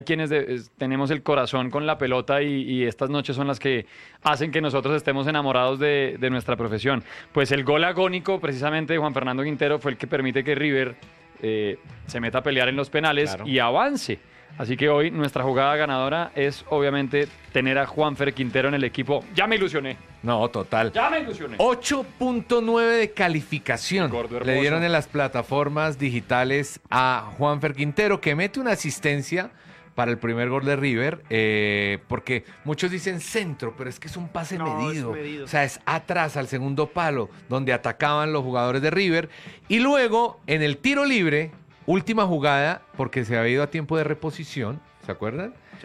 quienes tenemos el corazón con la pelota y estas noches son las que hacen que nosotros estemos enamorados de nuestra profesión. Pues el gol agónico precisamente de Juan Fernando Quintero fue el que permite que River se meta a pelear en los penales y avance. Así que hoy nuestra jugada ganadora es obviamente tener a Juanfer Quintero en el equipo. Ya me ilusioné. No, total. Ya me ilusioné. 8.9 de calificación le dieron en las plataformas digitales a Juanfer Quintero, que mete una asistencia para el primer gol de River, porque muchos dicen centro, pero es que es un pase medido. O sea, es atrás al segundo palo, donde atacaban los jugadores de River. Y luego, en el tiro libre, última jugada, porque se había ido a tiempo de reposición, ¿se acuerdan? Sí.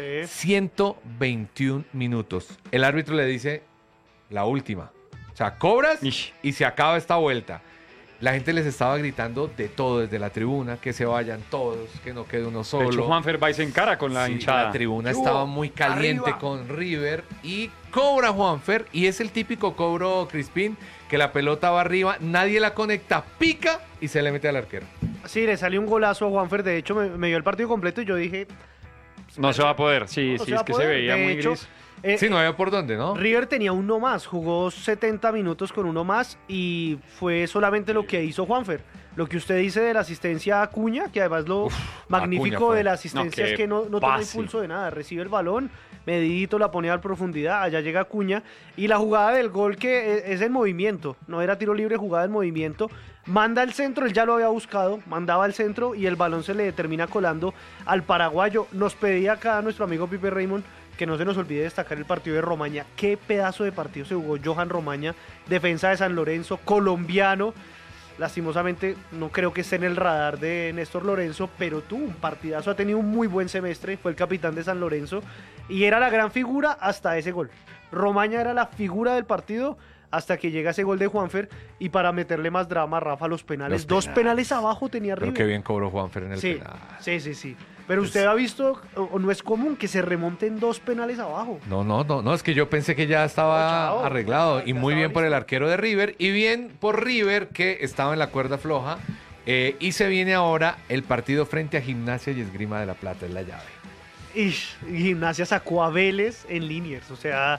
121 minutos. El árbitro le dice la última. O sea, cobras y se acaba esta vuelta. La gente les estaba gritando de todo desde la tribuna, que se vayan todos, que no quede uno solo. De hecho, Juanfer va y se encara con la hinchada. La tribuna estaba muy caliente con River y cobra Juanfer, y es el típico cobro, Crispín, que la pelota va arriba, nadie la conecta, pica y se le mete al arquero. Sí, le salió un golazo a Juanfer, de hecho me dio el partido completo y yo dije... No se va a poder, sí, es que se veía muy gris. Sí, no había por dónde, ¿no? River tenía uno más, jugó 70 minutos con uno más y fue solamente lo que hizo Juanfer. Lo que usted dice de la asistencia a Acuña, que además lo magnífico de la asistencia es que no toma impulso de nada, recibe el balón, medidito, la pone a profundidad, allá llega Acuña, y la jugada del gol que es en movimiento, no era tiro libre, jugada en movimiento, manda al centro, él ya lo había buscado, mandaba al centro y el balón se le termina colando al paraguayo. Nos pedía acá nuestro amigo Pipe Raymond que no se nos olvide destacar el partido de Romaña. Qué pedazo de partido se jugó Johan Romaña, defensa de San Lorenzo, colombiano. Lastimosamente no creo que esté en el radar de Néstor Lorenzo, pero tuvo un partidazo, ha tenido un muy buen semestre, fue el capitán de San Lorenzo y era la gran figura hasta ese gol. Romaña era la figura del partido hasta que llega ese gol de Juanfer, y para meterle más drama, Rafa, los penales. Dos penales abajo tenía River. Pero qué bien cobró Juanfer en el penal. Sí. Pero usted ha visto, o no es común, que se remonten dos penales abajo. No, es que yo pensé que ya estaba arreglado. Y muy bien por el arquero de River, y bien por River, que estaba en la cuerda floja. Y se viene ahora el partido frente a Gimnasia y Esgrima de la Plata, es la llave. Y Gimnasia sacó a Vélez en Liniers, o sea,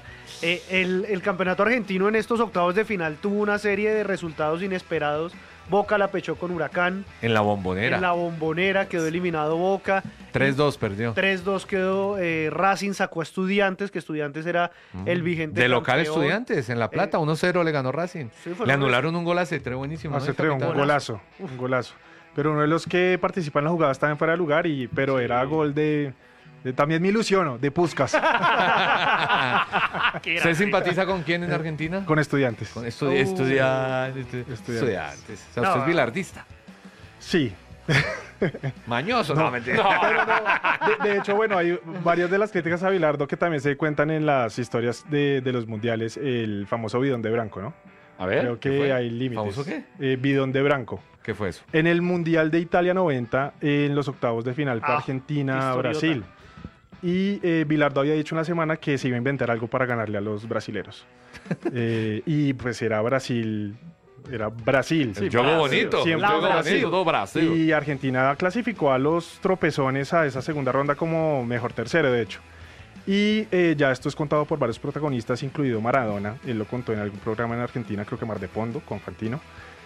el campeonato argentino en estos octavos de final tuvo una serie de resultados inesperados. Boca la pechó con Huracán. En la Bombonera. En la Bombonera quedó eliminado Boca. 3-2 perdió. 3-2 quedó. Racing sacó a Estudiantes, que Estudiantes era el vigente de local campeón. Estudiantes, en La Plata, 1-0 le ganó Racing. Sí, le anularon un gol a Cetré, buenísimo. A Cetré, un golazo. Pero uno de los que participa en la jugada estaba en fuera de lugar, pero era gol de también me ilusiono, de Puskás. ¿Usted simpatiza con quién en Argentina? Con Estudiantes. Con Estudiantes. O sea, usted es bilardista. Sí. Mañoso, no, mentira. De hecho, bueno, hay varias de las críticas a Bilardo que también se cuentan en las historias de los mundiales, el famoso bidón de Branco, ¿no? A ver. Creo que hay límites. ¿Famoso qué? Bidón de Branco. ¿Qué fue eso? En el Mundial de Italia 90, en los octavos de final fue Argentina-Brasil. Y Bilardo había dicho una semana que se iba a inventar algo para ganarle a los brasileros. Y pues era Brasil. El juego bonito. Brasil. Y Argentina clasificó a los tropezones a esa segunda ronda como mejor tercero, de hecho. Y ya esto es contado por varios protagonistas, incluido Maradona. Él lo contó en algún programa en Argentina, creo que Mar de Fondo, con Fantino.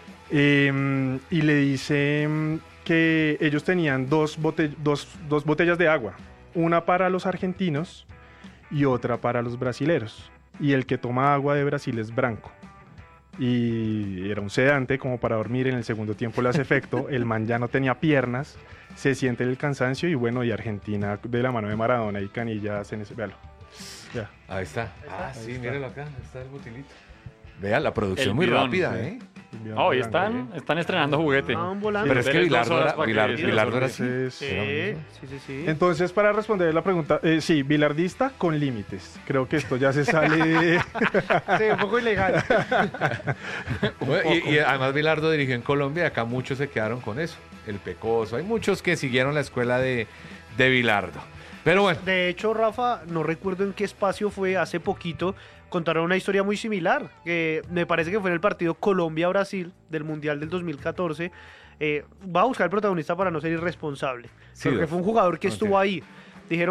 Y le dice que ellos tenían dos botellas de agua. Una para los argentinos y otra para los brasileros. Y el que toma agua de Brasil es Branco. Y era un sedante como para dormir, en el segundo tiempo le hace efecto. El man ya no tenía piernas, se siente el cansancio y bueno, y Argentina de la mano de Maradona y Canilla hacen ese... Véalo. Ya. Ahí está. Sí, mírelo acá, está el botilito. Vea, la producción muy rápida, ¿eh? Hoy están estrenando juguete. Pero es que Bilardo era así. Sí. Entonces, para responder la pregunta, sí, bilardista con límites. Creo que esto ya se sale... Sí, un poco ilegal. Y además Bilardo dirigió en Colombia y acá muchos se quedaron con eso. El Pecoso. Hay muchos que siguieron la escuela de Bilardo. Pero bueno. De hecho, Rafa, no recuerdo en qué espacio fue hace poquito, contaron una historia muy similar, que me parece que fue en el partido Colombia-Brasil del Mundial del 2014. Va a buscar el protagonista para no ser irresponsable, porque fue un jugador que estuvo ahí.